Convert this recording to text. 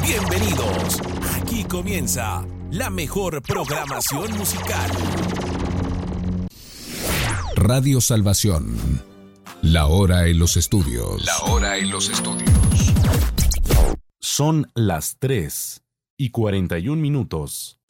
Bienvenidos. Aquí comienza la mejor programación musical. Radio Salvación. La hora en los estudios. La hora en los estudios. Son las 3:41 minutos.